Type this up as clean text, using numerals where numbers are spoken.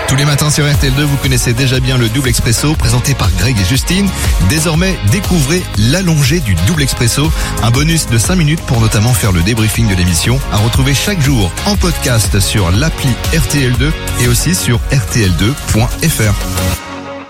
Tous les matins sur RTL2, vous connaissez déjà bien le double expresso présenté par Greg et Justine. Désormais, découvrez l'allongé du double expresso, un bonus de 5 minutes pour notamment faire le débriefing de l'émission, à retrouver chaque jour en podcast sur l'appli RTL2 et aussi sur rtl2.fr.